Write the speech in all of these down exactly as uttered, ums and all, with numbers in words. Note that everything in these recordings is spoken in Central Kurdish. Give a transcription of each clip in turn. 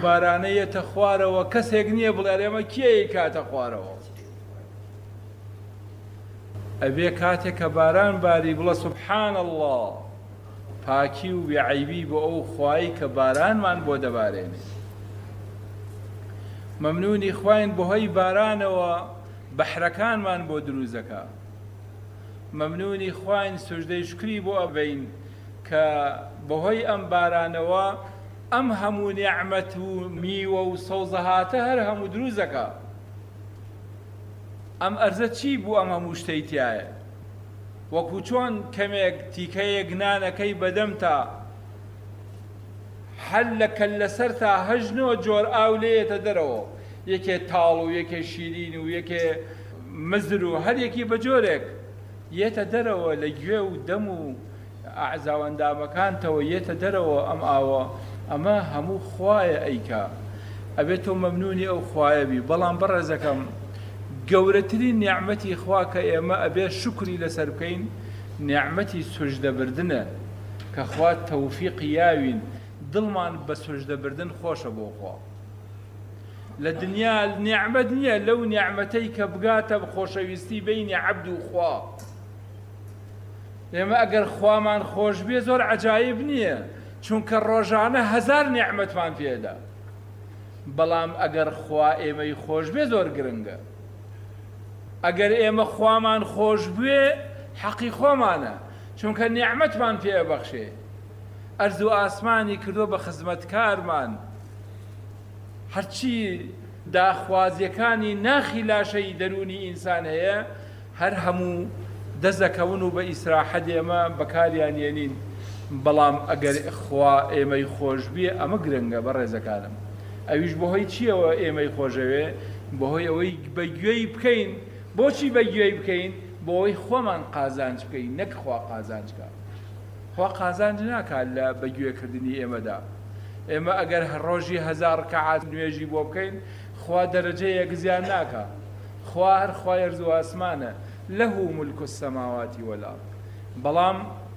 بارانەیەتە خوارەوە کەسێک نییە بڵێ ئێمە کێی کاتە خوارەوە ئەبێ کاتێک کە باران باری بڵە سوبحان الله پاکی و بێعیبی بۆ ئەو خوایی کە بارانمان بۆ دەبارێنێ مەمنونی خواین بەهۆی بارانەوە بەحرەکانمان بۆ دروست دەکا مەمنونی خواین سوژدەی شکری بۆ ئەبین کە بەهۆی ئەم بارانەوە ئەم هەموو نیعمەت و میوە و سەوزە هاتە هەر هەموو دروست دەکا ئەم ئەرزە چی بوو ئەم هەموو شتەی تایە وەکو چۆن کەمێک تیکەیەک نانەکەی بەدەم تا هەر لە کەللەسەر تا هەژنەوە جۆر ئاو لێیەتە دەرەوە یەکێ تاڵ و یەکێ شیرین و یەکێ مزر و هەر یەکی بە جۆرێک یێتە دەرەوە لە گوێ و دەم و ئەعزاوەندامەکانتەوە یێتە دەرەوە ئەم ئاوە ئەمە هەموو خوایە ئەیکا ئەبێتەوە مەمنونی ئەو خوایە بی بەڵام بەڕێزەکەم گەورەترین نیعمەتی خوا کە ئێمە ئەبێ شکری لەسەر بکەین نیعمەتی سوژدەبردنە کە خوا تەوفیقی یاوین دڵمان بە سوژدەبردن خۆشە بۆ خوا لە دنیا نیعمەت نییە لەو نیعمەتەی کە بگاتە خۆشەویستی بینی عەبد و خوا ئێمە ئەگەر خوامان خۆش بێ زۆر عەجایب نییە چونکە ڕۆژانە هەزار نیعمەتمان پێدا بەڵام ئەگەر خوا ئێمەی خۆش بێ زۆر گرنگە ئەگەر ئێمە خوامان خۆش بێ حەقی خۆمانە چونکە نیعمەتمان پێ ئەبەخشێ ئەرز و ئاسمانی کردو بە خزمەتکارمان هەرچی داخوازیەکانی ناخی لاشەی دەرونی ئینسان هەیە هەر هەموو دەزەکەون و بە ئیسراحەت ئێمە بەکاریان هێنین بەڵام ئەگەر خوا ئێمەی خۆش بێ ئەمە گرنگە بە ڕێزەکانم ئەویش بەهۆی چیەوە ئێمەی خۆشەوێ بەهۆی ئەوەی بەگوێی بکەین بۆچی بەگوێی بکەین بۆەوەی خۆمان قازانج بکەین نەک خوا قازانجکە خوا قازانج ناکات لە بەگوێکردنی ئێمەدا ئێمە ئەگەر ڕۆژی هەزار ڕەکەعات نوێژی بۆ بکەین خوا دەرەجەیەک زیان ناکە خوا هەر خوای ئەرز و ئاسمانە لەه مولک السەماوات والئەرض بەڵام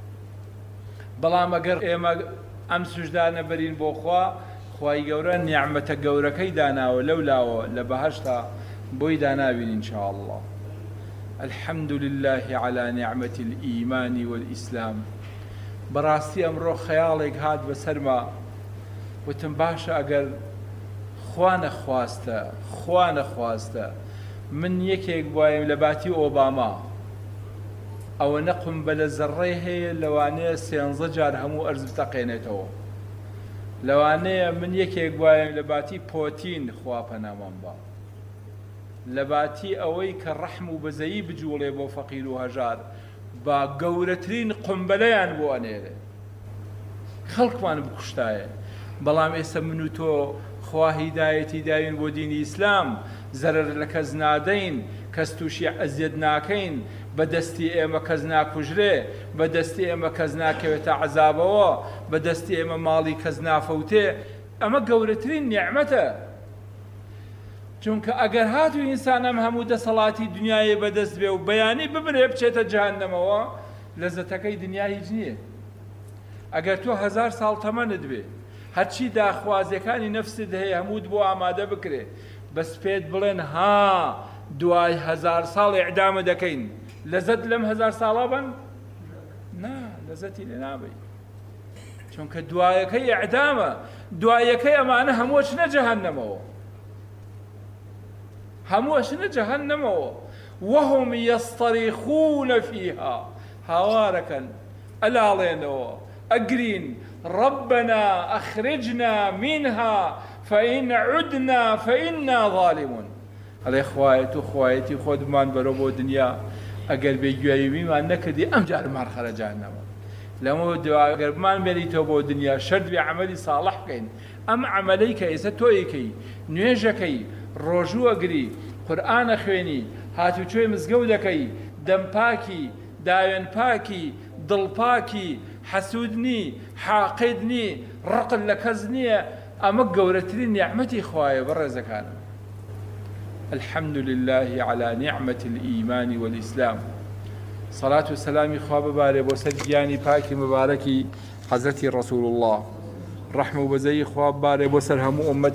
بەڵام ئەگەر ئێمە ئەم سوژدانە بەرین بۆ خوا خوای گەورە نیعمەتە گەورەکەی داناوە لەولاوە لە بەهەشتا بۆی داناوین ئینشاء الله الحمد لله على نعمة الإيمان والإسلام بەڕاستی ئەمڕۆ خەیاڵێک هات بەسەرما وتم باشە ئەگەر خوا نەخواستە خوا نەخواستە من یەکێک بوایم لە باتی ئۆباما ئەوە نەقم بە لە زەڕێ هەیە لەوانەیە سێنزە جار هەموو ئەرز بتەقێنێتەوە لەوانەیە من یەکێک بوایم لە باتی پۆتین خوا پەنامان بە لە باتی ئەوەی کە ڕەحم و بەزەیی بجوڵێ بۆ فەقیر و هەژار با گەورەترین قمبەلەیان بۆ ئەنێرێ خەڵکمان بکوشتایە بەڵام ئێستا من و تۆ خوا هیدایەتی داوین بۆ دینی ئیسلام زەرەر لە کەس نادەین کەس تووشی ئەزیەت ناکەین بەدەستی ئێمە کەس ناکوژرێ بەدەستی ئێمە کەس ناکەوێتە عەزابەوە بەدەستی ئێمە ماڵی کەس نافەوتێ ئەمە گەورەترین نیعمەتە چونکە ئەگەر هاتوو ئینسان ئەم هەموو دەسەڵاتی دنیای بەدەست بێ و بەیانی ببرێ بچێتە جەهەنەمەوە لەزەتەکەی دنیا هیچ نییە ئەگەر تۆ هەزار ساڵ تەمەنت بێ هەرچی داخوازیەکانی نەفست هەیە هەمووت بۆ ئامادە بکرێ بەس پێت بڵێن ها دوای هەزار ساڵ ئیعدامە دەکەین لەزەت لەم هەزار ساڵا بن نا لەزەتی لێ نابی چونکە دوایەکەی ئیعدامە دوایەکەی ئەمانە هەموو چنە جەهەنەمەوە هەموو چنە جەهەنەمەوە وهم يصطرخون فيها هاوارەکەن ئەلاڵێنەوە ئەگرین ربنا أخرجنا منها فإن عدنا فإنا ظالمون ئەڵێ خوایە تو خوایەتی خۆتمان بەرەو بۆ دنیا ئەگەر بێگوێییمان نەکردی ئەم جارمان خەرە جەهەنەمە لەمە ئەگەر بمان بێنیتەوە بۆ دنیا شەرت بێ عەمەلی ساڵح بکەین ئەم عەمەلەی کە ئێستا تۆیەکەی نوێژەکەی ڕۆژوو ئەگری قورئانە خوێنی هاتوچۆی مزگەوت دەکەی دەم پاکی داوێن پاکی دڵ پاکی حەسوودنی حاقدنی ڕقل لە کەس نییە ئەمە گەورەترین نیعمەتی خوایە بەڕێزەکانم الحمد لله على نعمة الإيمان والإسلام صلاة والسلام خوا ببارێ بۆ سەر گیانی پاکی مبارەکی حەزرەتی رسول الله ڕەحمە و بەزەی خوا ببارێ بۆ سەر هەموو ئومەت